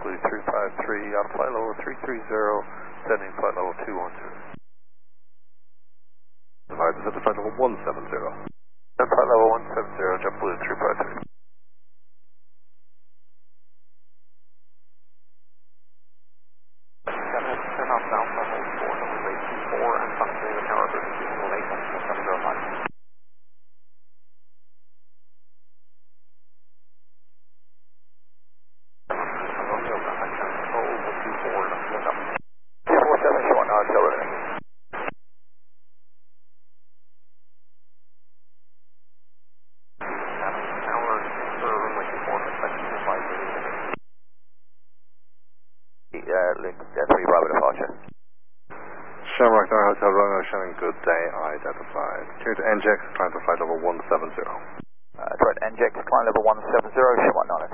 JetBlue 353, out of flight level 330, sending flight level 212. Alright, this is flight level 170. Flight level 170, JetBlue 353. Free Bravo departure. Shamrock Tower Hotel Romeo Shannon, good day, identified. Clear to NJX, climb to flight level 170. Direct NJX, climb level 170, Shamrock 9